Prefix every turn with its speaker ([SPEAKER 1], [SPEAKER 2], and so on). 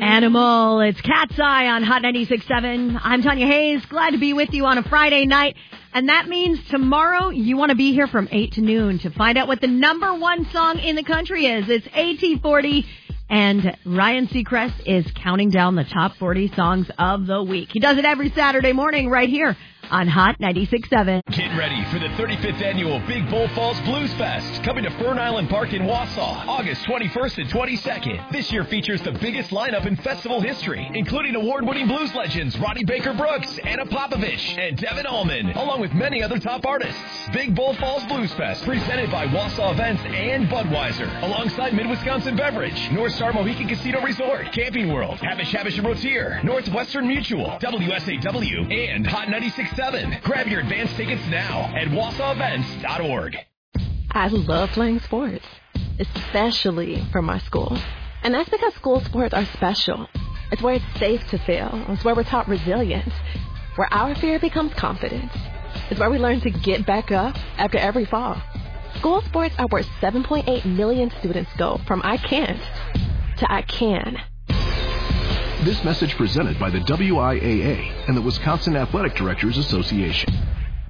[SPEAKER 1] Animal. It's Cat's Eye on Hot 96.7. I'm Tanya Hayes. Glad to be with you on a Friday night. And that means tomorrow you want to be here from 8 to noon to find out what the number one song in the country is. It's AT40. And Ryan Seacrest is counting down the top 40 songs of the week. He does it every Saturday morning right here on Hot 96.7.
[SPEAKER 2] Get ready for the 35th annual Big Bull Falls Blues Fest, coming to Fern Island Park in Wausau, August 21st and 22nd. This year features the biggest lineup in festival history, including award-winning blues legends Ronnie Baker Brooks, Anna Popovich, and Devin Allman, along with many other top artists. Big Bull Falls Blues Fest, presented by Wausau Events and Budweiser, alongside Mid-Wisconsin Beverage, North Star Mohican Casino Resort, Camping World, Habish and Rotier, Northwestern Mutual, WSAW, and Hot 96.7. Grab your advance tickets now at WausauEvents.org.
[SPEAKER 3] I love playing sports, especially for my school. And that's because school sports are special. It's where it's safe to fail. It's where we're taught resilience, where our fear becomes confidence. It's where we learn to get back up after every fall. School sports are where 7.8 million students go from I can't to I can.
[SPEAKER 4] This message presented by the WIAA and the Wisconsin Athletic Directors Association.